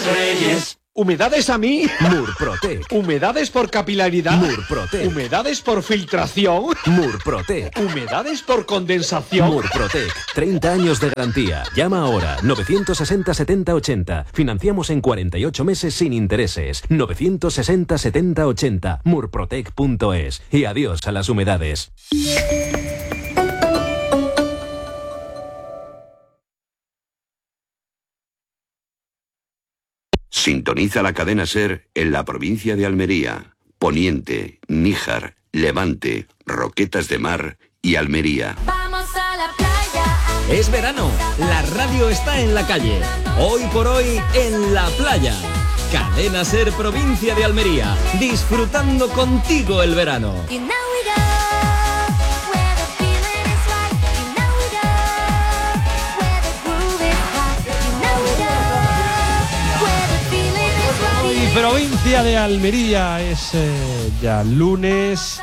Reyes. ¿Humedades a mí? Murprotec. ¿Humedades por capilaridad? Murprotec. ¿Humedades por filtración? Murprotec. ¿Humedades por condensación? Murprotec. 30 años de garantía. Llama ahora. 960 70 80. Financiamos en 48 meses sin intereses. 960 70 80. Murprotec.es. Y adiós a las humedades. Sintoniza la cadena SER en la provincia de Almería, Poniente, Níjar, Levante, Roquetas de Mar y Almería. Vamos a la playa. Es verano, la radio está en la calle. Hoy por hoy en la playa. Cadena SER provincia de Almería, disfrutando contigo el verano. You know we go where the feeling is right. You know we go where the groove is hot. You know we go where the feeling is right. Hoy provincia de Almería es ya lunes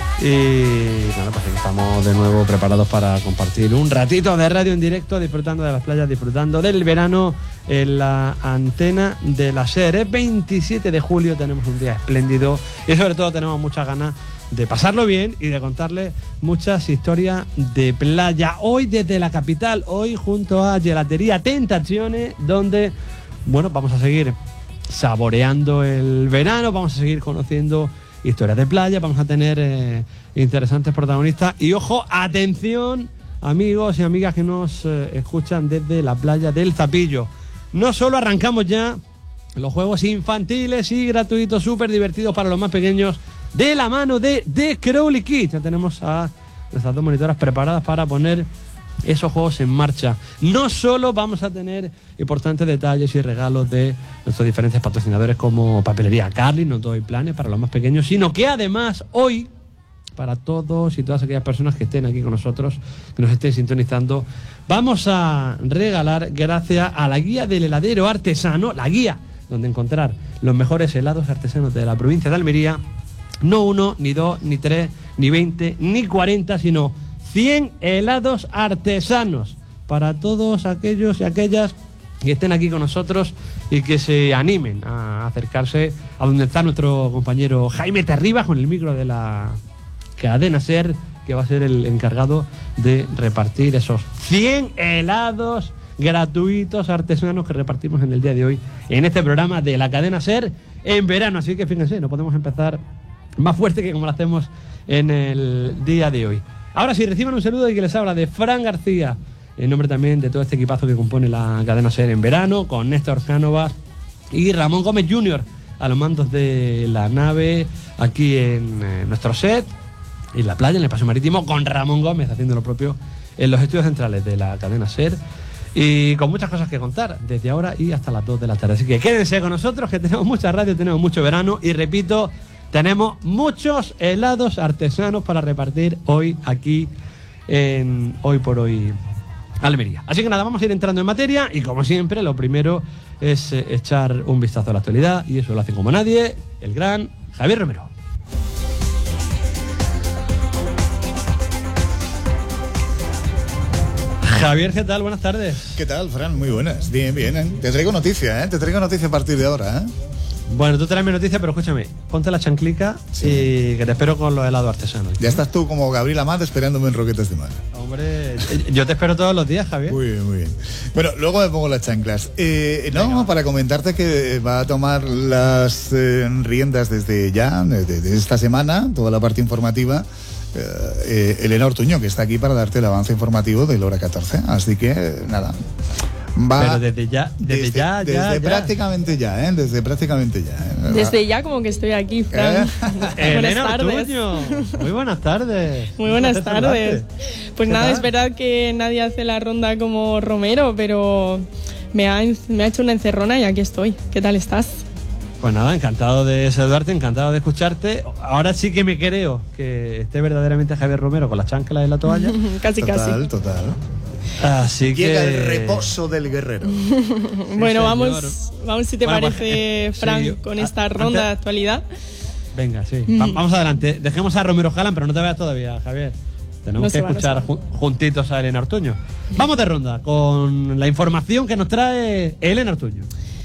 y bueno, pues aquí estamos de nuevo preparados para compartir un ratito de radio en directo, disfrutando de las playas, disfrutando del verano en la antena de la SER. Es 27 de julio, tenemos un día espléndido y sobre todo tenemos muchas ganas de pasarlo bien y de contarles muchas historias de playa. Hoy desde la capital, hoy junto a Gelatería Tentaciones, donde bueno, vamos a seguir saboreando el verano, vamos a seguir conociendo historias de playa, vamos a tener interesantes protagonistas y ojo, atención amigos y amigas que nos escuchan desde la playa del Zapillo. No solo arrancamos ya los juegos infantiles y gratuitos súper divertidos para los más pequeños de la mano de The Crowley Kids. Ya tenemos a nuestras dos monitoras preparadas para poner esos juegos en marcha. No solo vamos a tener importantes detalles y regalos de nuestros diferentes patrocinadores como Papelería Carly, No Todo Hay Planes para los más pequeños, sino que además hoy, para todos y todas aquellas personas que estén aquí con nosotros, que nos estén sintonizando, vamos a regalar, gracias a la guía del heladero artesano, la guía donde encontrar los mejores helados artesanos de la provincia de Almería, no 1, ni 2, ni 3, ni 20, ni 40, sino 100 helados artesanos para todos aquellos y aquellas que estén aquí con nosotros y que se animen a acercarse a donde está nuestro compañero Jaime Terribas con el micro de la cadena SER, que va a ser el encargado de repartir esos 100 helados gratuitos artesanos que repartimos en el día de hoy en este programa de la cadena SER en verano. Así que fíjense, no podemos empezar más fuerte que como lo hacemos en el día de hoy. Ahora sí, reciban un saludo y que les habla de Fran García, en nombre también de todo este equipazo que compone la cadena SER en verano, con Néstor Cánovas y Ramón Gómez Jr. a los mandos de la nave aquí en nuestro set, en la playa, en el Paseo Marítimo, con Ramón Gómez haciendo lo propio en los estudios centrales de la cadena SER y con muchas cosas que contar desde ahora y hasta las 2 de la tarde. Así que quédense con nosotros, que tenemos mucha radio, tenemos mucho verano y repito, tenemos muchos helados artesanos para repartir hoy aquí en Hoy por Hoy Almería. Así que nada, vamos a ir entrando en materia y como siempre lo primero es echar un vistazo a la actualidad y eso lo hace como nadie el gran Javier Romero. Javier, ¿qué tal? Buenas tardes. ¿Qué tal, Fran? Muy buenas. Bien, bien. Te traigo noticia, ¿eh? Te traigo noticia a partir de ahora, ¿eh? Bueno, tú traes mi noticia, pero escúchame, ponte la chanclica y que te espero con los helados artesanos. Ya estás tú como Gabriel Amat esperándome en Roquetas de Mar. Hombre, yo te espero todos los días, Javier. Muy bien, muy bien. Bueno, luego me pongo las chanclas. No, para comentarte que va a tomar las riendas desde ya, desde esta semana, toda la parte informativa, Elena Ortuño, que está aquí para darte el avance informativo de la hora 14. Así que, nada. Pero desde prácticamente ya, ¿eh? Desde prácticamente ya. Desde ya como que estoy aquí, Fran. Elena Ortuño, muy buenas tardes. Muy buenas tardes. Pues nada, es verdad que nadie hace la ronda como Romero, pero me ha hecho una encerrona y aquí estoy. ¿Qué tal estás? Pues nada, encantado de saludarte, encantado de escucharte. Ahora sí que me creo que esté verdaderamente Javier Romero con la chancla y la toalla. Casi. Total. Así llega que el reposo del guerrero. Bueno, vamos si te parece, pues, Fran, con esta ronda de actualidad. Venga, sí. Vamos adelante. Dejemos a Romero Jalan, pero no te vayas todavía, Javier. Tenemos que escuchar juntitos a Elena Ortuño. Vamos de ronda con la información que nos trae Elena Ortuño.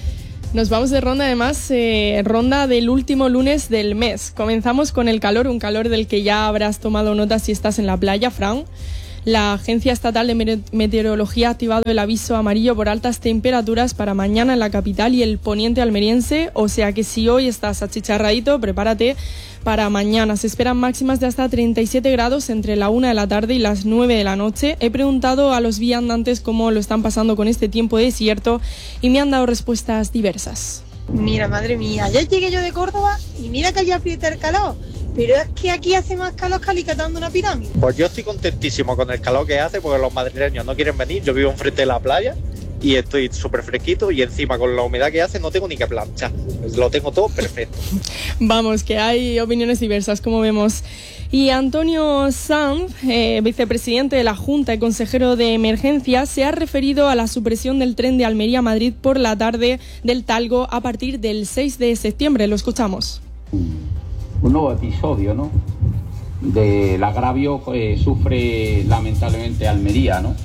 Nos vamos de ronda, además, ronda del último lunes del mes. Comenzamos con el calor, un calor del que ya habrás tomado nota si estás en la playa, Fran. La Agencia Estatal de Meteorología ha activado el aviso amarillo por altas temperaturas para mañana en la capital y el poniente almeriense, o sea que si hoy estás achicharradito, prepárate para mañana. Se esperan máximas de hasta 37 grados entre la 1 de la tarde y las 9 de la noche. He preguntado a los viandantes cómo lo están pasando con este tiempo desierto y me han dado respuestas diversas. Mira, madre mía, ayer llegué yo de Córdoba y mira que allí aprieta el calor. Pero es que aquí hace más calor que alicatando una pirámide. Pues yo estoy contentísimo con el calor que hace porque los madrileños no quieren venir. Yo vivo enfrente de la playa y estoy súper fresquito y encima con la humedad que hace no tengo ni que planchar. Lo tengo todo perfecto. Vamos, que hay opiniones diversas, como vemos. Y Antonio Sanz, vicepresidente de la Junta y consejero de Emergencia, se ha referido a la supresión del tren de Almería a Madrid por la tarde del Talgo a partir del 6 de septiembre. Lo escuchamos. Un nuevo episodio, ¿no?, del agravio que sufre lamentablemente Almería, ¿no?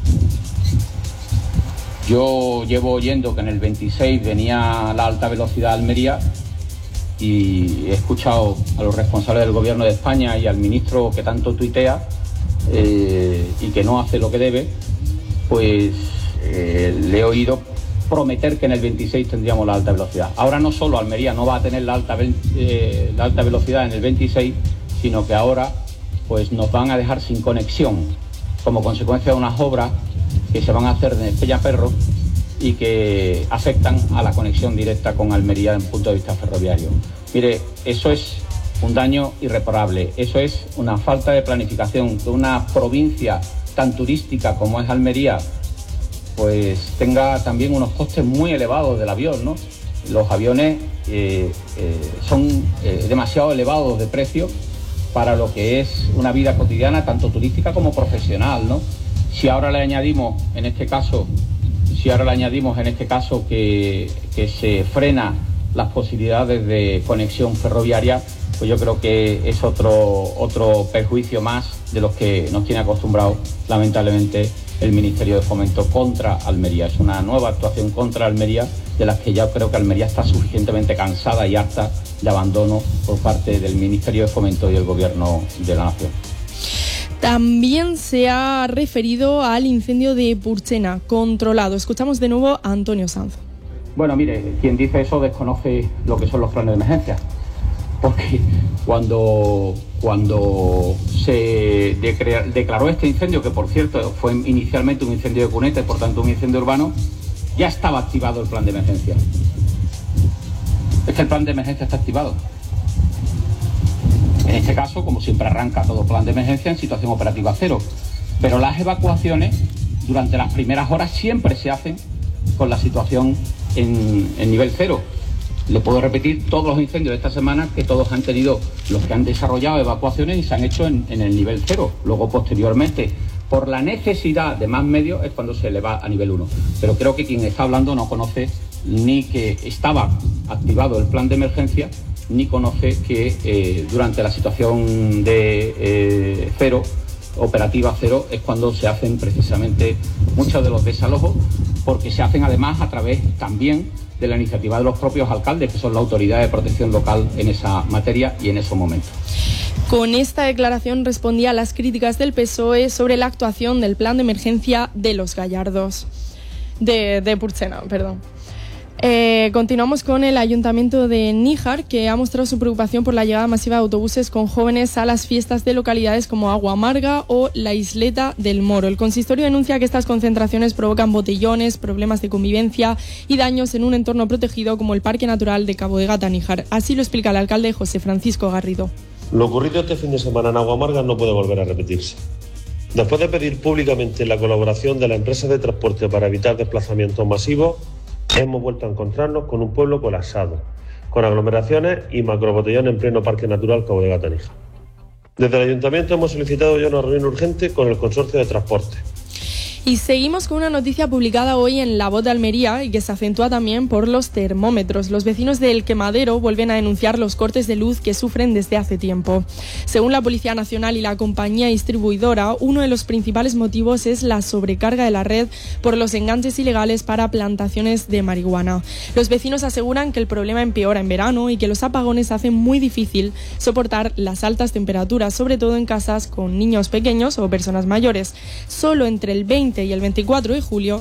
Yo llevo oyendo que en el 26 venía la alta velocidad a Almería y he escuchado a los responsables del gobierno de España y al ministro que tanto tuitea y que no hace lo que debe, pues le he oído prometer que en el 26 tendríamos la alta velocidad. Ahora no solo Almería no va a tener la alta velocidad en el 26, sino que ahora pues nos van a dejar sin conexión como consecuencia de unas obras que se van a hacer en Peñaperro y que afectan a la conexión directa con Almería desde un punto de vista ferroviario. Mire, eso es un daño irreparable, eso es una falta de planificación, que una provincia tan turística como es Almería pues tenga también unos costes muy elevados del avión, ¿no? Los aviones son demasiado elevados de precio para lo que es una vida cotidiana, tanto turística como profesional, ¿no? Si ahora le añadimos en este caso que se frena las posibilidades de conexión ferroviaria, pues yo creo que es otro perjuicio más de los que nos tiene acostumbrados, lamentablemente, el Ministerio de Fomento contra Almería. Es una nueva actuación contra Almería, de las que ya creo que Almería está suficientemente cansada y harta de abandono por parte del Ministerio de Fomento y el Gobierno de la Nación. También se ha referido al incendio de Purchena, controlado. Escuchamos de nuevo a Antonio Sanz. Bueno, mire, quien dice eso desconoce lo que son los planes de emergencia. Porque cuando se declaró este incendio, que por cierto fue inicialmente un incendio de cuneta y por tanto un incendio urbano, ya estaba activado el plan de emergencia. Es que el plan de emergencia está activado. En este caso, como siempre, arranca todo plan de emergencia en situación operativa cero. Pero las evacuaciones durante las primeras horas siempre se hacen con la situación en nivel cero. Le puedo repetir todos los incendios de esta semana, que todos han tenido, los que han desarrollado evacuaciones y se han hecho en el nivel cero. Luego, posteriormente, por la necesidad de más medios, es cuando se eleva a nivel 1. Pero creo que quien está hablando no conoce ni que estaba activado el plan de emergencia, ni conoce que durante la situación de cero, operativa cero, es cuando se hacen precisamente muchos de los desalojos, porque se hacen además a través también de la iniciativa de los propios alcaldes, que son la autoridad de protección local en esa materia y en esos momentos. Con esta declaración respondía a las críticas del PSOE sobre la actuación del plan de emergencia de los Gallardos, de Purchena, perdón. Continuamos con el Ayuntamiento de Níjar, que ha mostrado su preocupación por la llegada masiva de autobuses con jóvenes a las fiestas de localidades como Agua Amarga o la Isleta del Moro. El consistorio denuncia que estas concentraciones provocan botellones, problemas de convivencia y daños en un entorno protegido como el Parque Natural de Cabo de Gata, Níjar. Así lo explica el alcalde José Francisco Garrido. Lo ocurrido este fin de semana en Agua Amarga no puede volver a repetirse. Después de pedir públicamente la colaboración de la empresa de transporte para evitar desplazamientos masivos, hemos vuelto a encontrarnos con un pueblo colapsado, con aglomeraciones y macrobotellones en pleno Parque Natural Cabo de Gata, Níjar. Desde el Ayuntamiento hemos solicitado ya una reunión urgente con el Consorcio de Transporte. Y seguimos con una noticia publicada hoy en La Voz de Almería y que se acentúa también por los termómetros. Los vecinos del Quemadero vuelven a denunciar los cortes de luz que sufren desde hace tiempo. Según la Policía Nacional y la compañía distribuidora, uno de los principales motivos es la sobrecarga de la red por los enganches ilegales para plantaciones de marihuana. Los vecinos aseguran que el problema empeora en verano y que los apagones hacen muy difícil soportar las altas temperaturas, sobre todo en casas con niños pequeños o personas mayores. Solo entre el 20 y el 24 de julio